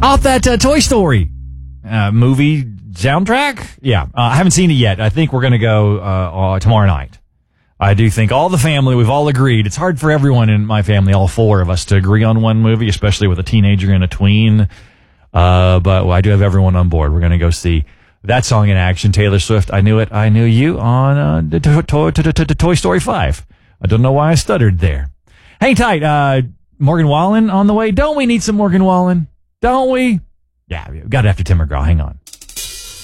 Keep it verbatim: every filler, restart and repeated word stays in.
Off that uh, Toy Story uh, movie soundtrack? Yeah, uh, I haven't seen it yet. I think we're going to go uh, uh, tomorrow night. I do think all the family, we've all agreed. It's hard for everyone in my family, all four of us, to agree on one movie, especially with a teenager and a tween. Uh, but well, I do have everyone on board. We're going to go see that song in action. Taylor Swift, I Knew It, I Knew You on uh, the to- to- to- to- to- Toy Story five. I don't know why I stuttered there. Hang tight. Uh, Morgan Wallen on the way. Don't we need some Morgan Wallen? Don't we? Yeah, we got it after Tim McGraw. Hang on.